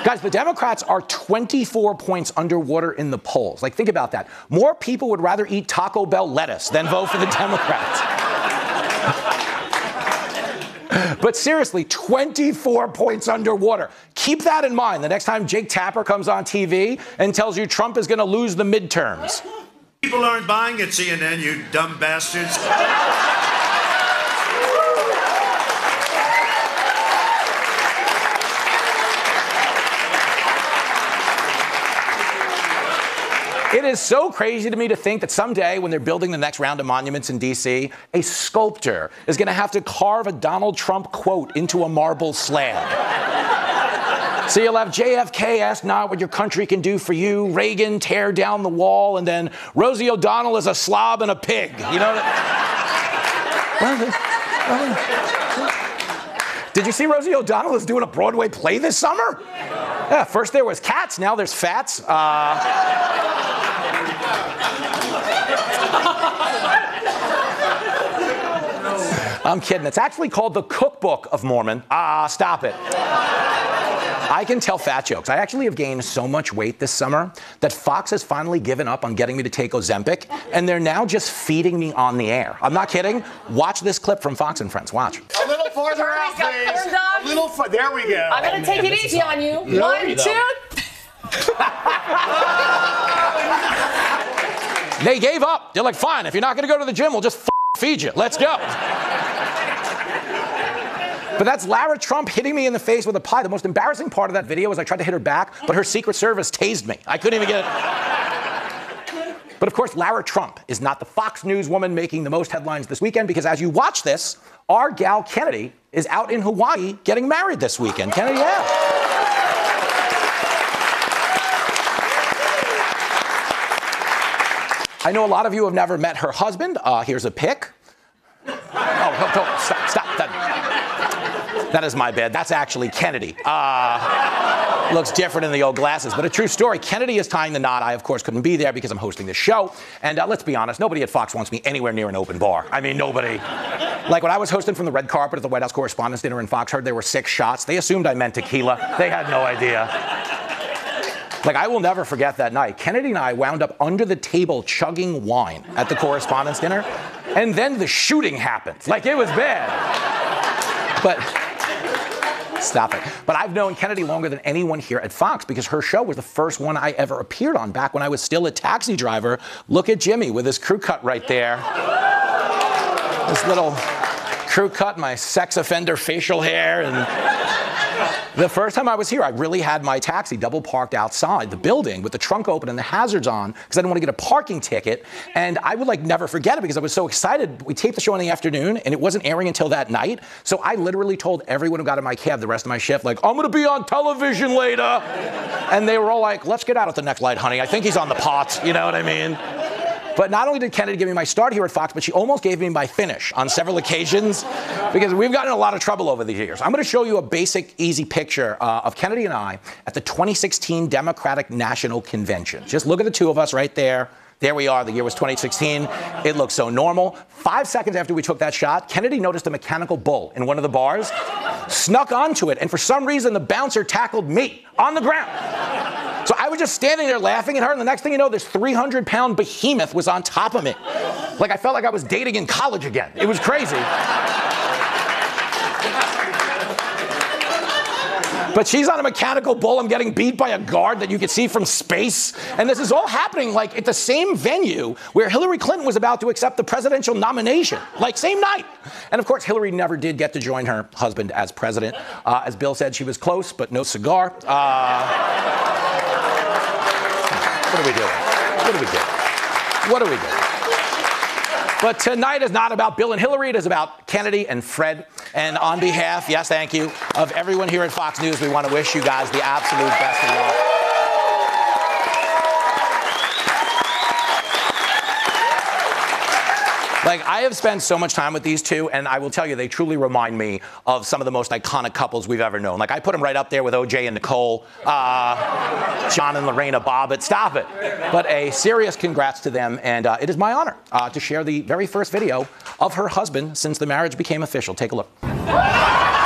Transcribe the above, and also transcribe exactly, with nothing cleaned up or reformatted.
Guys, the Democrats are twenty-four points underwater in the polls. Like, think about that. More people would rather eat Taco Bell lettuce than vote for the Democrats. But seriously, twenty-four points underwater. Keep that in mind the next time Jake Tapper comes on T V and tells you Trump is going to lose the midterms. People aren't buying at C N N, you dumb bastards. It is so crazy to me to think that someday when they're building the next round of monuments in D C, a sculptor is going to have to carve a Donald Trump quote into a marble slab. So you'll have J F K, ask not what your country can do for you, Reagan, tear down the wall, and then Rosie O'Donnell is a slob and a pig. You know that? Did you see Rosie O'Donnell is doing a Broadway play this summer? Yeah, first there was Cats, now there's Fats. Uh... I'm kidding. It's actually called The Cookbook of Mormon. Ah, stop it. I can tell fat jokes. I actually have gained so much weight this summer that Fox has finally given up on getting me to take Ozempic, and they're now just feeding me on the air. I'm not kidding. Watch this clip from Fox and Friends. Watch. A little farther out, please. A little far. There we go. I'm going to take it easy on you. No, One, you two. They gave up. They're like, fine, if you're not going to go to the gym, we'll just f feed you. Let's go. But that's Lara Trump hitting me in the face with a pie. The most embarrassing part of that video was I tried to hit her back, but her Secret Service tased me. I couldn't even get it. But of course, Lara Trump is not the Fox News woman making the most headlines this weekend, because as you watch this, our gal Kennedy is out in Hawaii getting married this weekend. Kennedy, yeah. I know a lot of you have never met her husband. Uh, here's a pic. Oh, oh, oh, stop, stop. That, that is my bad. That's actually Kennedy. Uh, looks different in the old glasses, but a true story. Kennedy is tying the knot. I, of course, couldn't be there because I'm hosting this show. And uh, let's be honest, nobody at Fox wants me anywhere near an open bar. I mean, nobody. Like when I was hosting from the red carpet at the White House Correspondents' Dinner in Fox, heard there were six shots. They assumed I meant tequila. They had no idea. Like, I will never forget that night. Kennedy and I wound up under the table chugging wine at the Correspondents' Dinner, and then the shooting happened. Like, it was bad. But, stop it. But I've known Kennedy longer than anyone here at Fox because her show was the first one I ever appeared on back when I was still a taxi driver. Look at Jimmy with his crew cut right there. This little crew cut, my sex offender facial hair, and... The first time I was here, I really had my taxi double parked outside the building with the trunk open and the hazards on because I didn't want to get a parking ticket. And I would like never forget it because I was so excited. We taped the show in the afternoon and it wasn't airing until that night. So I literally told everyone who got in my cab the rest of my shift, like, I'm going to be on television later. And they were all like, let's get out at the next light, honey. I think he's on the pot. You know what I mean? But not only did Kennedy give me my start here at Fox, but she almost gave me my finish on several occasions because we've gotten in a lot of trouble over the years. I'm going to show you a basic, easy picture uh, of Kennedy and I at the twenty sixteen Democratic National Convention. Just look at the two of us right there. There we are. The year was twenty sixteen. It looks so normal. Five seconds after we took that shot, Kennedy noticed a mechanical bull in one of the bars, snuck onto it, and for some reason, the bouncer tackled me on the ground. So I was just standing there laughing at her, and the next thing you know, this three hundred pound behemoth was on top of me. Like I felt like I was dating in college again. It was crazy. But she's on a mechanical bull. I'm getting beat by a guard that you could see from space. And this is all happening like at the same venue where Hillary Clinton was about to accept the presidential nomination. Like same night. And of course, Hillary never did get to join her husband as president. Uh, as Bill said, she was close, but no cigar. Uh, what are we doing? What are we doing? What are we doing? But tonight is not about Bill and Hillary. It is about Kennedy and Fred. And on behalf, yes, thank you, of everyone here at Fox News, we want to wish you guys the absolute best of luck. Like, I have spent so much time with these two, and I will tell you, they truly remind me of some of the most iconic couples we've ever known. Like, I put them right up there with O J and Nicole, uh, John and Lorena Bobbitt. Stop it. But a serious congrats to them, and uh, it is my honor uh, to share the very first video of her husband since the marriage became official. Take a look.